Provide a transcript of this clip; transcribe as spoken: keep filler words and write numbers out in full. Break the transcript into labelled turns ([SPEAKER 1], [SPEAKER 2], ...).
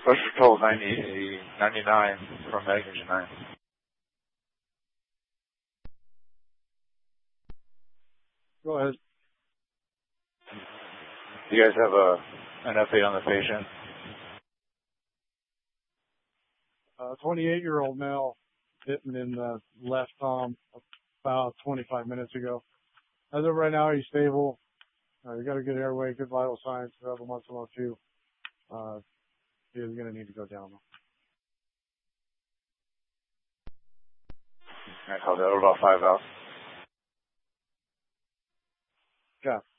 [SPEAKER 1] Pressure control ninety, ninety-nine from Magnitude nine.
[SPEAKER 2] Go ahead.
[SPEAKER 1] Do you guys have a an update on the patient?
[SPEAKER 2] A twenty-eight-year-old male hitting in the left arm about twenty-five minutes ago. As of right now, he's stable. Uh, he's got a good airway, good vital signs, several months on two. Uh, he is going to need to go down though.
[SPEAKER 1] I called that over about five hours.
[SPEAKER 2] Yeah.